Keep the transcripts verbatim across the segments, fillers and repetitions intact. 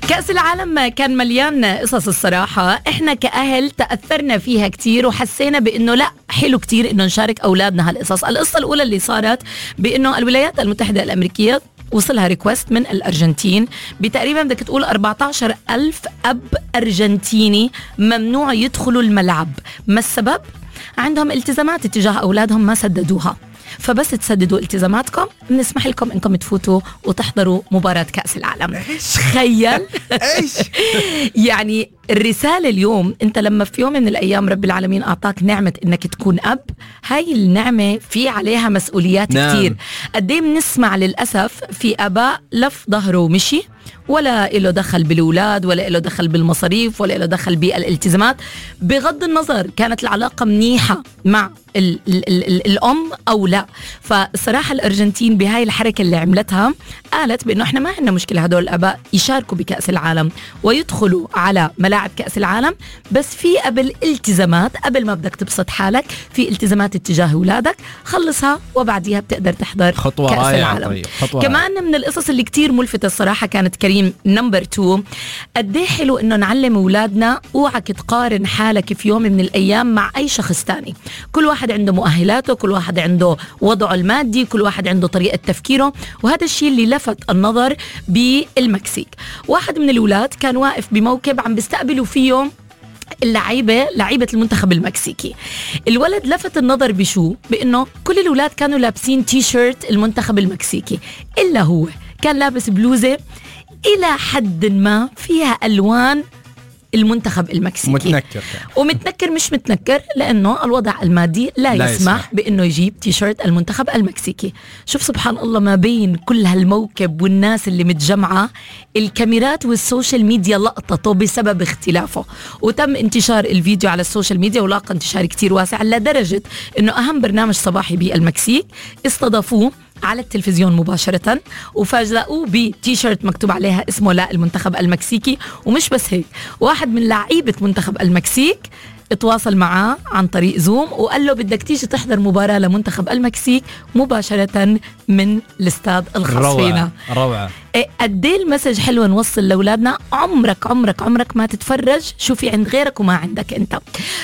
كأس العالم كان مليان قصص الصراحة. احنا كأهل تأثرنا فيها كتير وحسينا بأنه لا حلو كتير أنه نشارك أولادنا هالقصص. القصة الأولى اللي صارت بأنه الولايات المتحدة الأمريكية وصلها ريكوست من الأرجنتين بتقريبا بدك تقول أربعة عشر ألف أب أرجنتيني ممنوع يدخلوا الملعب. ما السبب؟ عندهم التزامات اتجاه أولادهم ما سددوها، فبس تسددوا التزاماتكم بنسمح لكم انكم تفوتوا وتحضروا مباراة كأس العالم. تخيل ايش يعني الرسالة اليوم. انت لما في يوم من الايام رب العالمين اعطاك نعمة انك تكون اب، هاي النعمة في عليها مسؤوليات نعم. كتير. قديه بنسمع للأسف في اباء لف ظهره ومشي، ولا له دخل بالأولاد ولا له دخل بالمصاريف ولا له دخل بالالتزامات، بغض النظر كانت العلاقة منيحة مع ال ال ال ال الأم أو لا. فالصراحة الأرجنتين بهاي الحركة اللي عملتها قالت بأنه إحنا ما عندنا مشكلة هدول الآباء يشاركوا بكأس العالم ويدخلوا على ملاعب كأس العالم، بس في قبل التزامات. قبل ما بدك تبسط حالك في التزامات اتجاه أولادك خلصها وبعديها بتقدر تحضر خطوة كأس رائعة. العالم. طيب. خطوة كمان رائعة. من القصص اللي كتير ملفتة الصراحة كانت كريم نمبر تو، قديه حلو إنه نعلم أولادنا اوعك تقارن حالك في يوم من الأيام مع أي شخص تاني. كل واحد عنده مؤهلاته، كل واحد عنده وضعه المادي، كل واحد عنده طريقة تفكيره. وهذا الشيء اللي لفت النظر بالمكسيك. واحد من الأولاد كان واقف بموكب عم بيستقبلوا فيه اللعيبة لعيبة المنتخب المكسيكي. الولد لفت النظر بشو؟ بأنه كل الأولاد كانوا لابسين تي شيرت المنتخب المكسيكي إلا هو كان لابس بلوزة إلى حد ما فيها ألوان المنتخب المكسيكي. متنكر ومتنكر مش متنكر لأنه الوضع المادي لا, لا يسمح, يسمح بأنه يجيب تيشيرت المنتخب المكسيكي. شوف سبحان الله، ما بين كل هالموكب والناس اللي متجمعة الكاميرات والسوشيال ميديا لقطته بسبب اختلافه، وتم انتشار الفيديو على السوشيال ميديا ولاقى انتشار كتير واسع لدرجة أنه أهم برنامج صباحي بالمكسيك استضافوه على التلفزيون مباشرة وفاجأوه بتيشيرت مكتوب عليها اسمه لا المنتخب المكسيكي. ومش بس هيك، واحد من لعيبة منتخب المكسيك اتواصل معاه عن طريق زوم وقال له بدك تيجي تحضر مباراة لمنتخب المكسيك مباشرة من الاستاد الخاص فينا. روعة. قديه المسج حلو نوصل لأولادنا. عمرك عمرك عمرك ما تتفرج شو في عند غيرك وما عندك انت.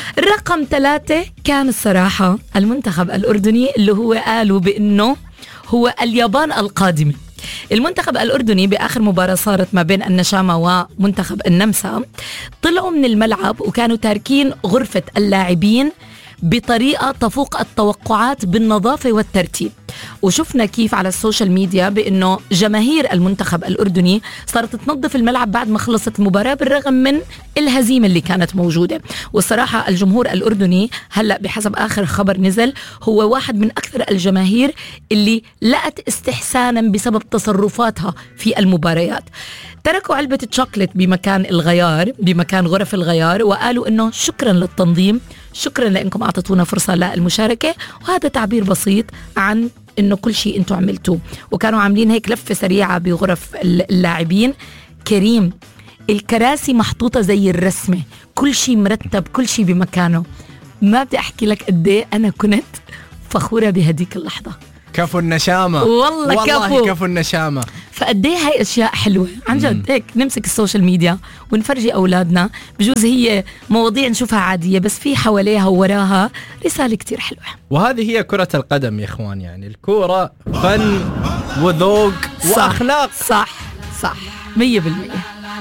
رقم ثلاثة كان الصراحة المنتخب الأردني اللي هو قالوا بأنه هو اليابان القادمة. المنتخب الأردني بآخر مباراة صارت ما بين النشامة ومنتخب النمسا طلعوا من الملعب وكانوا تاركين غرفة اللاعبين بطريقة تفوق التوقعات بالنظافة والترتيب. وشفنا كيف على السوشيال ميديا بأنه جماهير المنتخب الأردني صارت تنظف الملعب بعد ما خلصت المباراة بالرغم من الهزيمة اللي كانت موجودة. والصراحة الجمهور الأردني هلأ بحسب آخر خبر نزل هو واحد من أكثر الجماهير اللي لقت استحسانا بسبب تصرفاتها في المباريات. تركوا علبة الشوكولات بمكان الغيار بمكان غرف الغيار وقالوا إنه شكرا للتنظيم، شكرا لأنكم أعطتونا فرصة للمشاركة. وهذا تعبير بسيط عن إنه كل شيء أنتوا عملتوه. وكانوا عاملين هيك لفة سريعة بغرف اللاعبين. كريم الكراسي محطوطة زي الرسمة، كل شيء مرتب، كل شيء بمكانه. ما بدي أحكي لك قديه أنا كنت فخورة بهديك اللحظة. كفو النشامة والله, والله كفو. كفو النشامة. فقديه هاي أشياء حلوة عن جد. هيك نمسك السوشيال ميديا ونفرجي أولادنا بجوز هي مواضيع نشوفها عادية بس في حواليها ووراها رسالة كتير حلوة. وهذه هي كرة القدم يا إخوان. يعني الكرة فن وذوق وأخلاق. صح صح مية بالمية.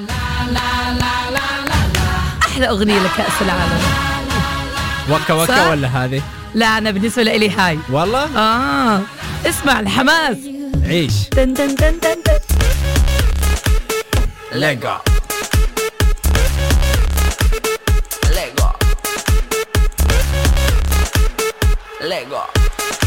أحلى أغنية لكأس العالم وكا وكا ولا هذه؟ لا أنا بالنسبة لي هاي والله آه اسمع الحماس. عيش تن تن تن تن تن. لقا